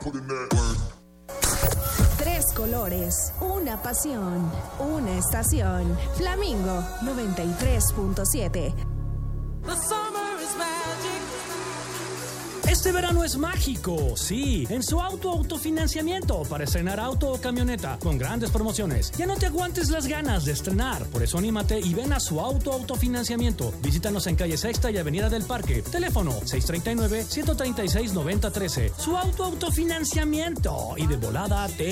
Tres colores, una pasión, una estación. Flamingo 93.7. Este verano es mágico, sí, en su autofinanciamiento para estrenar auto o camioneta con grandes promociones. Ya no te aguantes las ganas de estrenar, por eso anímate y ven a su autofinanciamiento. Visítanos en calle Sexta y Avenida del Parque. Teléfono 639-136-9013. Su autofinanciamiento y de volada te